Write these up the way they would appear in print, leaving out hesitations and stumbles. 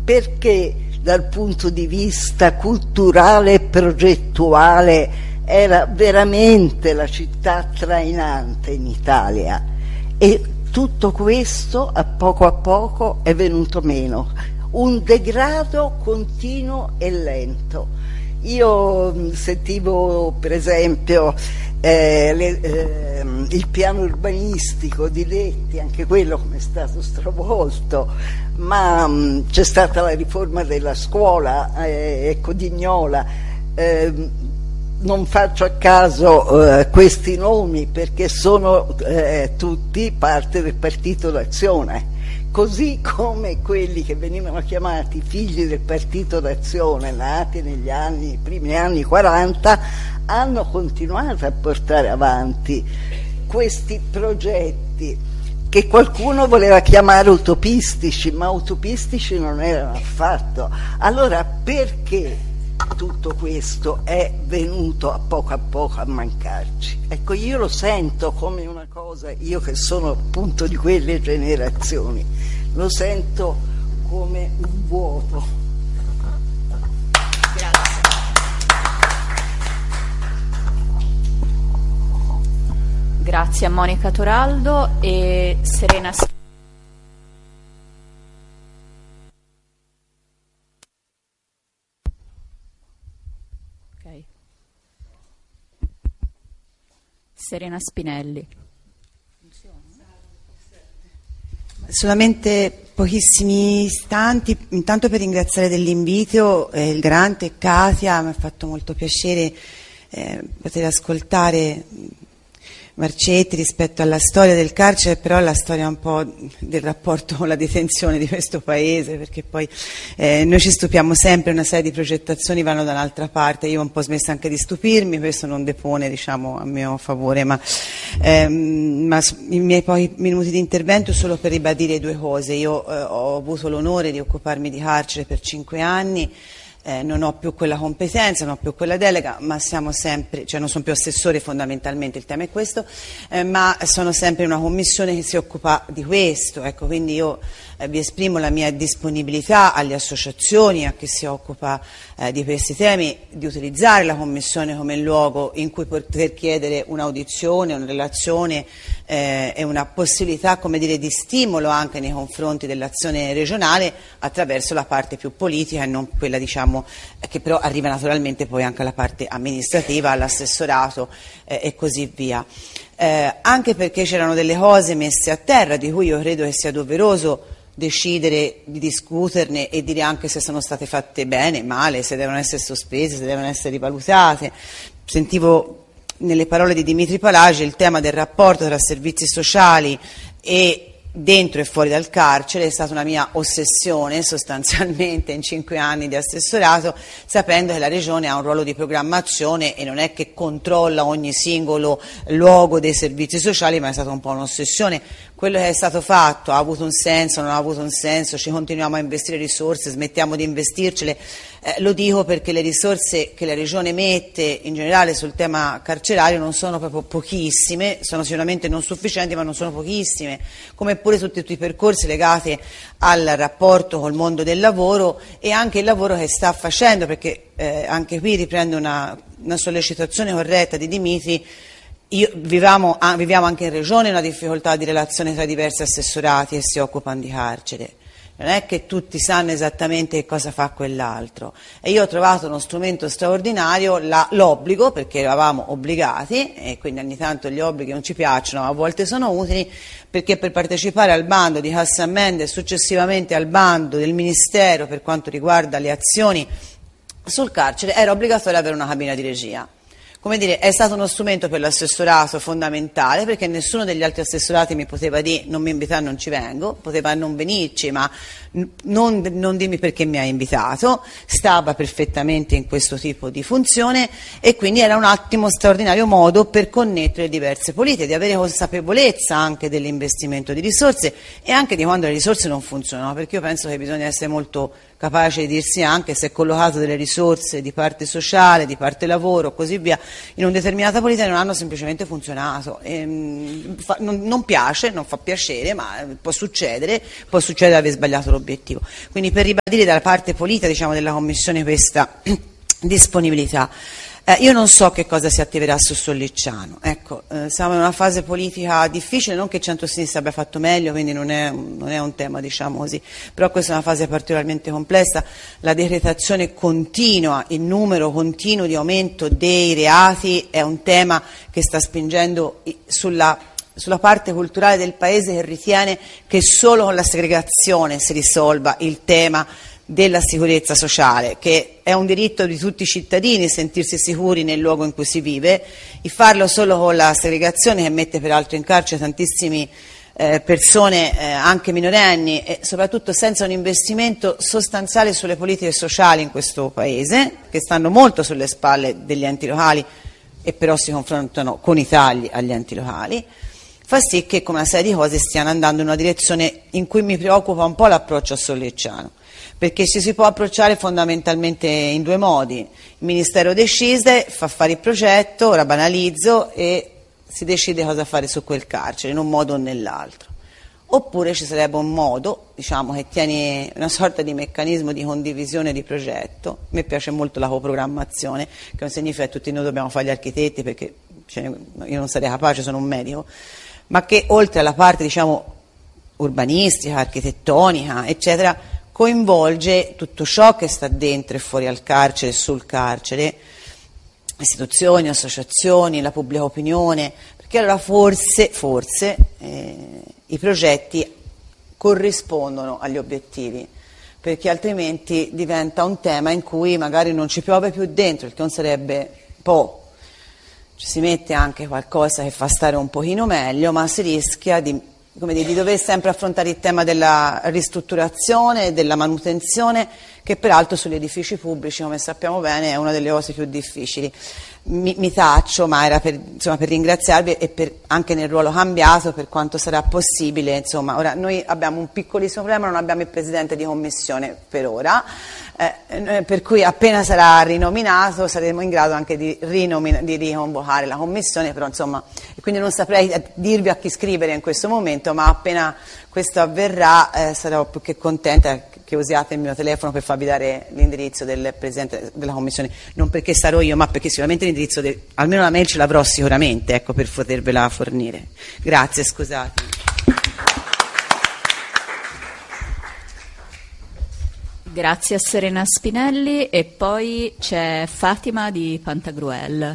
perché dal punto di vista culturale e progettuale era veramente la città trainante in Italia, e tutto questo a poco è venuto meno, un degrado continuo e lento. Io sentivo per esempio il piano urbanistico di Letti, anche quello come è stato stravolto, ma c'è stata la riforma della scuola, Codignola, non faccio a caso questi nomi perché sono tutti parte del Partito d'Azione, così come quelli che venivano chiamati figli del Partito d'Azione, nati negli primi anni 40, hanno continuato a portare avanti questi progetti che qualcuno voleva chiamare utopistici, ma utopistici non erano affatto. Allora perché tutto questo è venuto a poco a mancarci? Ecco, io lo sento come una cosa, io che sono appunto di quelle generazioni, lo sento come un vuoto. Grazie. Grazie a Monica Toraldo e Serena. Serena Spinelli. Solamente pochissimi istanti, intanto per ringraziare dell'invito il Grante Katia, mi ha fatto molto piacere poter ascoltare Marcetti rispetto alla storia del carcere, però la storia un po' del rapporto con la detenzione di questo paese, perché poi noi ci stupiamo sempre, una serie di progettazioni vanno da un'altra parte. Io ho un po' smesso anche di stupirmi, questo non depone, diciamo, a mio favore, ma i miei poi minuti di intervento solo per ribadire due cose. Io ho avuto l'onore di occuparmi di carcere per 5 anni. Non ho più quella competenza, non ho più quella delega, ma siamo sempre, cioè non sono più assessore, fondamentalmente il tema è questo, ma sono sempre in una commissione che si occupa di questo, ecco, quindi io vi esprimo la mia disponibilità alle associazioni, a chi si occupa di questi temi, di utilizzare la commissione come luogo in cui poter chiedere un'audizione, una relazione e una possibilità, come dire, di stimolo anche nei confronti dell'azione regionale attraverso la parte più politica e non quella, diciamo, che però arriva naturalmente poi anche alla parte amministrativa, all'assessorato e così via. Anche perché c'erano delle cose messe a terra di cui io credo che sia doveroso decidere di discuterne e dire anche se sono state fatte bene, male, se devono essere sospese, se devono essere rivalutate. Sentivo nelle parole di Dimitri Palagi il tema del rapporto tra servizi sociali e dentro e fuori dal carcere è stata una mia ossessione sostanzialmente in 5 anni di assessorato, sapendo che la Regione ha un ruolo di programmazione e non è che controlla ogni singolo luogo dei servizi sociali, ma è stata un po' un'ossessione. Quello che è stato fatto ha avuto un senso, non ha avuto un senso, ci continuiamo a investire risorse, smettiamo di investircele. Lo dico perché le risorse che la Regione mette in generale sul tema carcerario non sono proprio pochissime, sono sicuramente non sufficienti, ma non sono pochissime, come pure tutti i percorsi legati al rapporto col mondo del lavoro e anche il lavoro che sta facendo, perché anche qui riprendo una sollecitazione corretta di Dimitri. Viviamo anche in Regione una difficoltà di relazione tra diversi assessorati che si occupano di carcere. Non è che tutti sanno esattamente che cosa fa quell'altro, e io ho trovato uno strumento straordinario, l'obbligo, perché eravamo obbligati e quindi ogni tanto gli obblighi non ci piacciono, ma a volte sono utili, perché per partecipare al bando di Cassammende e successivamente al bando del Ministero per quanto riguarda le azioni sul carcere era obbligatorio avere una cabina di regia. Come dire, è stato uno strumento per l'assessorato fondamentale, perché nessuno degli altri assessorati mi poteva dire non mi invitare, non ci vengo, poteva non venirci, ma non dirmi perché mi ha invitato, stava perfettamente in questo tipo di funzione e quindi era un attimo straordinario modo per connettere diverse politiche, di avere consapevolezza anche dell'investimento di risorse e anche di quando le risorse non funzionano, perché io penso che bisogna essere molto capace di dirsi anche se è collocato delle risorse di parte sociale, di parte lavoro, così via, in una determinata politica non hanno semplicemente funzionato. Non piace, non fa piacere, ma può succedere di aver sbagliato l'obiettivo. Quindi per ribadire dalla parte politica, diciamo, della Commissione questa disponibilità. Io non so che cosa si attiverà su Sollicciano, ecco, siamo in una fase politica difficile, non che il centro-sinistra abbia fatto meglio, quindi non è un tema, diciamo così, però questa è una fase particolarmente complessa, la decretazione continua, il numero continuo di aumento dei reati è un tema che sta spingendo sulla parte culturale del Paese, che ritiene che solo con la segregazione si risolva il tema della sicurezza sociale, che è un diritto di tutti i cittadini sentirsi sicuri nel luogo in cui si vive, e farlo solo con la segregazione, che mette peraltro in carcere tantissime persone, anche minorenni, e soprattutto senza un investimento sostanziale sulle politiche sociali in questo Paese, che stanno molto sulle spalle degli enti locali e però si confrontano con i tagli agli enti locali, fa sì che come una serie di cose stiano andando in una direzione in cui mi preoccupa un po' l'approccio a Sollicciano, perché ci si può approcciare fondamentalmente in due modi. Il Ministero decide, fa fare il progetto, ora banalizzo, e si decide cosa fare su quel carcere, in un modo o nell'altro. Oppure ci sarebbe un modo, diciamo, che tiene una sorta di meccanismo di condivisione di progetto. A me piace molto la coprogrammazione, che non significa che tutti noi dobbiamo fare gli architetti, perché io non sarei capace, sono un medico, ma che oltre alla parte, diciamo, urbanistica, architettonica, eccetera, coinvolge tutto ciò che sta dentro e fuori al carcere e sul carcere, istituzioni, associazioni, la pubblica opinione, perché allora forse i progetti corrispondono agli obiettivi, perché altrimenti diventa un tema in cui magari non ci piove più dentro, il che non sarebbe ci si mette anche qualcosa che fa stare un pochino meglio, ma si rischia di dover sempre affrontare il tema della ristrutturazione, della manutenzione, che peraltro sugli edifici pubblici, come sappiamo bene, è una delle cose più difficili. Mi taccio, ma era per ringraziarvi e anche nel ruolo cambiato, per quanto sarà possibile. Insomma, ora noi abbiamo un piccolissimo problema, non abbiamo il Presidente di Commissione per ora, per cui appena sarà rinominato saremo in grado anche di riconvocare la Commissione, però insomma, quindi non saprei dirvi a chi scrivere in questo momento, ma appena questo avverrà sarò più che contenta che usiate il mio telefono per farvi dare l'indirizzo del Presidente della Commissione, non perché sarò io, ma perché sicuramente l'indirizzo, almeno la mail ce l'avrò sicuramente, ecco, per potervela fornire. Grazie, scusate. Grazie a Serena Spinelli, e poi c'è Fatima di Pantagruel.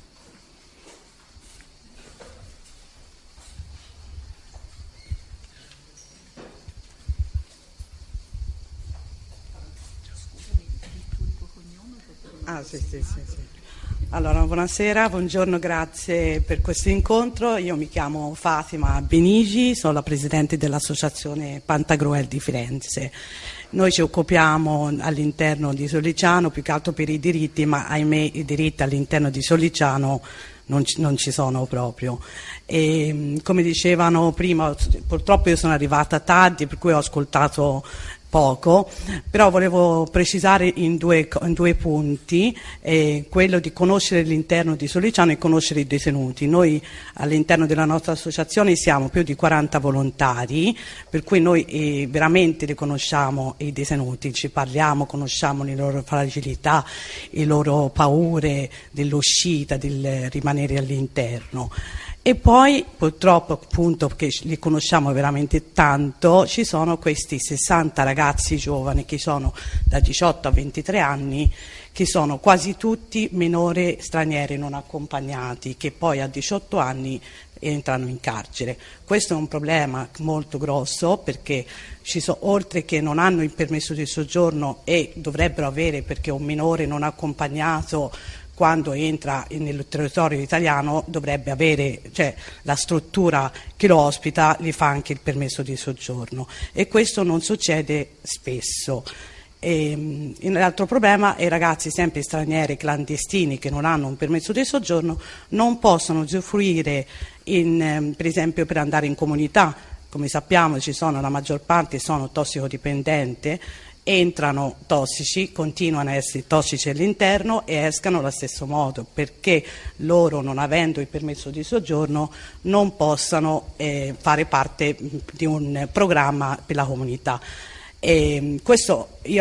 Sì. Allora, buonasera, buongiorno, grazie per questo incontro. Io mi chiamo Fatima Benigi, sono la Presidente dell'Associazione Pantagruel di Firenze. Noi ci occupiamo all'interno di Sollicciano più che altro per i diritti, ma ahimè i diritti all'interno di Sollicciano non ci sono proprio. E, come dicevano prima, purtroppo io sono arrivata tardi, per cui ho ascoltato poco, però volevo precisare in due punti, quello di conoscere l'interno di Sollicciano e conoscere i detenuti. Noi all'interno della nostra associazione siamo più di 40 volontari, per cui noi veramente li conosciamo i detenuti, ci parliamo, conosciamo le loro fragilità, le loro paure dell'uscita, del rimanere all'interno. E poi purtroppo, appunto, che li conosciamo veramente tanto, ci sono questi 60 ragazzi giovani che sono da 18 a 23 anni, che sono quasi tutti minori stranieri non accompagnati, che poi a 18 anni entrano in carcere. Questo è un problema molto grosso, perché oltre che non hanno il permesso di soggiorno, e dovrebbero avere, perché un minore non accompagnato quando entra nel territorio italiano dovrebbe avere, cioè la struttura che lo ospita gli fa anche il permesso di soggiorno, e questo non succede spesso. L'altro problema è i ragazzi sempre stranieri, clandestini, che non hanno un permesso di soggiorno, non possono usufruire per esempio per andare in comunità. Come sappiamo la maggior parte sono tossicodipendenti, entrano tossici, continuano a essere tossici all'interno e escano allo stesso modo, perché loro, non avendo il permesso di soggiorno, non possano fare parte di un programma per la comunità. Questo io